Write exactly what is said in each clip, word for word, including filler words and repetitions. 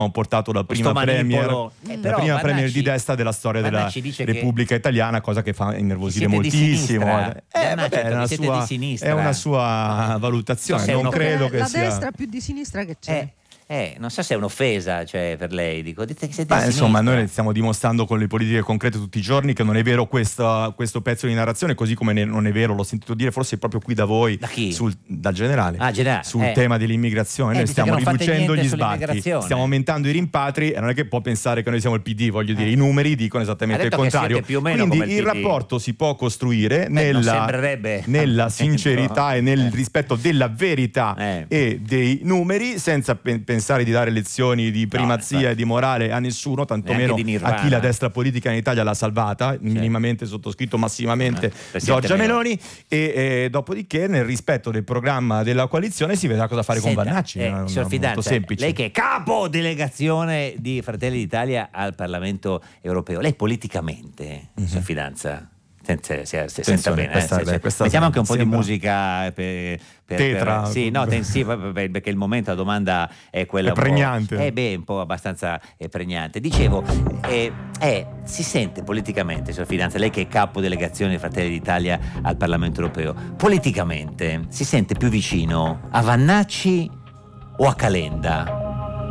hanno portato la prima Questo premier, manipolo. Eh, la però prima Vannacci- premier di destra della storia della Vannacci dice che- Repubblica Italiana, cosa che fa innervosire Siete di moltissimo. sinistra. Eh, Vannacci vabbè, ha è detto una che siete sua, di sinistra. è una sua valutazione. Se Non uno- credo che la sia. destra più di sinistra che c'è. Eh, eh, non so se è un'offesa, cioè, per lei. Dico, dite che siete Beh, di insomma, sinistra. noi stiamo dimostrando con le politiche concrete tutti i giorni che non è vero questa- questo pezzo di narrazione, così come ne- non è vero, l'ho sentito dire forse proprio qui da voi, Da chi? sul- dal generale, Ah, generale, sul eh. tema dell'immigrazione. Eh, Noi dice stiamo che non fate riducendo niente gli sbarchi, sull'immigrazione. stiamo aumentando i rimpatri e non è che può pensare che noi siamo il P D, voglio dire, i numeri dicono esattamente Ha il detto che contrario. siete più o meno Quindi come il il P D. rapporto si può costruire Beh, non nella, sembrerebbe. nella sincerità e nel Eh. rispetto della verità Eh. e dei numeri, senza pe- pensare di dare lezioni di primazia infatti. e di morale a nessuno, tantomeno Neanche di Nirvana. a chi la destra politica in Italia l'ha salvata, minimamente sottoscritto, massimamente Eh, Presidente Giorgia Meloni. Meloni, e, e dopodiché nel rispetto del programma della coalizione si vedrà cosa fare Senta, con Vannacci. eh, è una- signor molto Fidanza, semplice. lei che è capo delegazione di Fratelli d'Italia al Parlamento europeo, lei politicamente, signor Fidanza, senza, se- se- senta Attenzione, bene, eh, questa- se- se- questa mettiamo anche un po' di sembra- musica per, per- Tetra. per- sì, no, ten- sì, per- per- perché il momento, la domanda è quella È un po'- pregnante. eh beh, un po' abbastanza eh, pregnante. Dicevo, eh, eh, si sente politicamente, signor Fidanza, lei che è capo delegazione di Fratelli d'Italia al Parlamento europeo, politicamente si sente più vicino a Vannacci o a Calenda?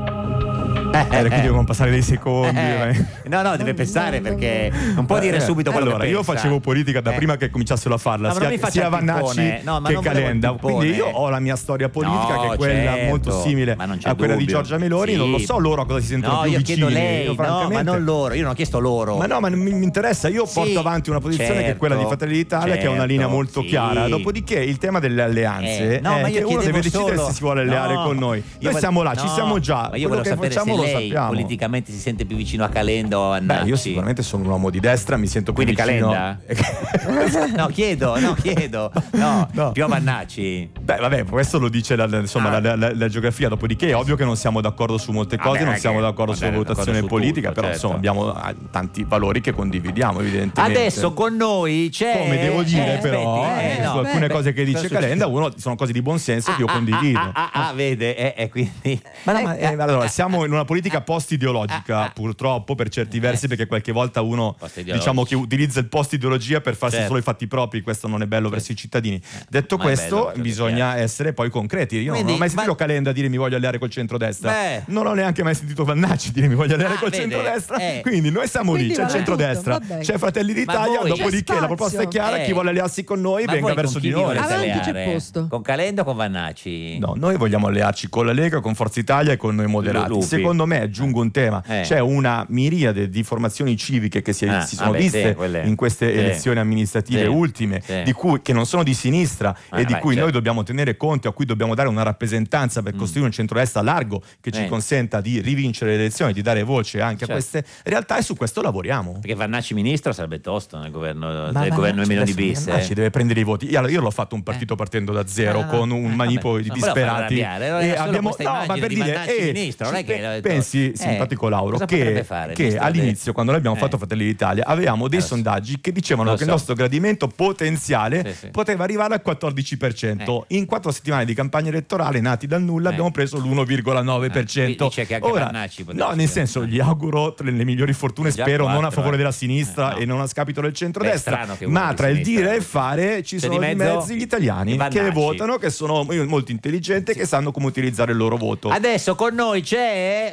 Eh, qui devono passare dei secondi. Eh, eh. no, no, deve pensare perché non può dire Eh, subito quello allora, che io pensa. facevo politica da Eh. prima che cominciassero a farla, No, ma non mi sia, faccia sia il Vannacci pippone. No, ma che non volevo il Calenda. pippone. Quindi io ho la mia storia politica, No, che è quella certo, molto simile ma non c'è a quella di dubbio. Giorgia Meloni. Sì. Non lo so loro a cosa si sentono No, più io vicini. chiedo lei, io, no, ma francamente- non loro, io non ho chiesto loro. Ma no, ma non mi, mi interessa, io Sì, porto avanti una posizione che è quella di certo, Fratelli d'Italia, che è una linea certo, molto sì. chiara. Dopodiché il tema delle alleanze Eh, no, è ma io che uno chiedevo deve decidere solo- se si vuole alleare No, con noi. io Noi vo- siamo là, ci no, siamo già, ma io quello volevo che sapere facciamo se lo lei sappiamo. politicamente si sente più vicino a Calenda o a Vannacci. Beh, io sicuramente sono un uomo di destra, mi sento più Quindi vicino. Calenda? No, chiedo, no, chiedo. No, No. più a Vannacci. Beh, vabbè, questo lo dice la, insomma, Ah. la, la- la geografia. Dopodiché è ovvio che non siamo d'accordo su molte Vabbè, cose, non non è siamo che- d'accordo vabbè, sulla d'accordo valutazione su politica, tutto, però certo. insomma abbiamo ah, tanti valori che condividiamo, evidentemente. Adesso con noi c'è. Come devo dire, eh, però, aspetti, eh, eh, no, su alcune beh, cose che dice cosa Calenda, succede? uno sono cose di buon senso che io Ah, ah, condivido. Ah, ah, ah, ah, vede, eh, eh, quindi. Ma no, ma, eh, allora, siamo in una politica post-ideologica, Ah, ah. purtroppo, per certi versi, perché qualche volta uno Post-ideologici. diciamo che utilizza il post-ideologia per farsi Certo. solo i fatti propri, questo non è bello verso i cittadini. Detto ma è questo, bello, certo, bisogna essere poi concreti. Io Quindi, non ho mai sentito ma- Calenda dire mi voglio alleare col centrodestra. Beh. Non ho neanche mai sentito Vannacci dire mi voglio alleare Ah, col vede, centrodestra. eh. Quindi noi siamo Quindi lì, c'è il vale centrodestra, tutto, vabbè. c'è Fratelli d'Italia, voi- dopodiché C'è la proposta è spazio. chiara, Eh. chi vuole allearsi con noi Ma venga voi verso con di chi vi noi. volete Avanti, c'è alleare? posto. Con Calenda o con Vannacci? No, noi vogliamo allearci con la Lega, con Forza Italia e con noi moderati. Lupi. Secondo me, aggiungo un tema, Eh. c'è una miriade di formazioni civiche che si, Ah, si sono vabbè, viste sì, quelle- in queste sì. elezioni amministrative Sì. ultime, Sì. di cui, che non sono di sinistra Ah, e di beh, cui certo. noi dobbiamo tenere conto, a cui dobbiamo dare una rappresentanza per costruire un centrodestra largo che ci Eh. consenta di rivincere le elezioni, di dare voce anche Certo. a queste realtà, e su questo lavoriamo. Perché Vannacci ministro sarebbe tosto nel governo, Ma nel governo Vannacci Meloni adesso bis. Vannacci eh. deve prendere i voti. Io, allora, io l'ho fatto un partito partendo da zero, Ah, con un eh, manipolo vabbè, di non volevo far disperati. arrabbiare, era E solo abbiamo, questa no, ma immagine per di dire, Vannacci eh, ministro, non è che l'ho detto- pensi, eh, simpatico Lauro, cosa che, potrebbe fare il che ministro all'inizio, del- quando noi abbiamo eh. fatto Fratelli d'Italia, avevamo dei Eh, lo so. sondaggi che dicevano Lo che il so. nostro gradimento potenziale Sì, sì. poteva arrivare al quattordici per cento. In quattro settimane di campagna elettorale nati dal nulla Eh. abbiamo preso l'uno virgola nove per cento. Eh, dice che anche Ora, Vannacci poteva no, nel essere. senso, gli auguro tra le migliori fortune, Già spero, non a quattro, favore eh. della sinistra Eh, no. e non a scapito del Beh, è centrodestra, strano che uno ma di tra il sinistra- dire e il fare ci C'è sono di di mezzo mezzi gli italiani Vannacci. che votano, che sono molto intelligenti e che sanno come utilizzare il loro voto. Adesso con noi c'è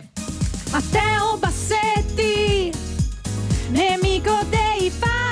Matteo Bassetti, nemico dei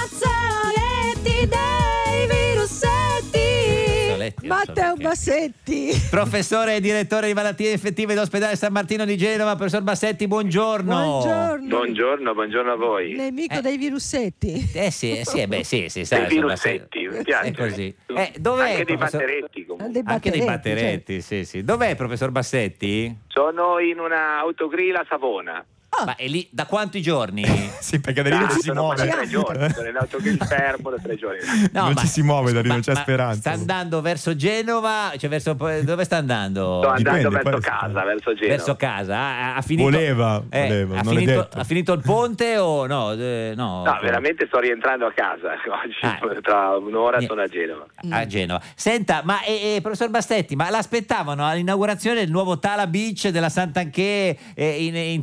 fazzoletti, dei virussetti. Soletti, non so Matteo perché. Bassetti. Professore e direttore di malattie infettive dell'ospedale San Martino di Genova, professor Bassetti, buongiorno. Buongiorno. Buongiorno, buongiorno a voi. Nemico Eh. dei virussetti. Eh sì, eh sì, eh beh, sì, sì, sa, Dei insomma, virusetti, se- mi piace. È così. Eh, dov'è, Anche dei professor- batteretti comunque. Dei Anche dei batteretti, batteretti, sì, sì. Dov'è, professor Bassetti? Sono in una autogrill a Savona. Ma è lì da quanti giorni? Sì, perché da lì non ci si sono muove. da tre giorni, sono in autogrill fermo da tre giorni. Non ma- ci si muove da lì, ma- non c'è ma speranza. Sta andando verso Genova, cioè verso dove sta andando? Sto andando Dipende, verso poi- casa, verso Genova. Verso casa, ha, ha finito, Voleva, eh, voleva, ha, non è finito, detto. ha finito il ponte o no? Eh, no, No, veramente sto rientrando a casa oggi, Ah. tra un'ora Niente. sono a Genova. A Genova. Senta, ma eh, eh, professor Bassetti, ma l'aspettavan all'inaugurazione del nuovo Tala Beach della Sant'Anché eh, in, in